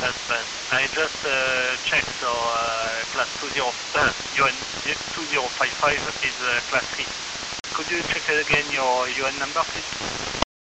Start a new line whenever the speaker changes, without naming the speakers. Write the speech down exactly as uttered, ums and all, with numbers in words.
That's bad. I just uh, checked, so uh, class two zero, uh, U N two zero five five is uh, class three. Could you check again your U N number, please?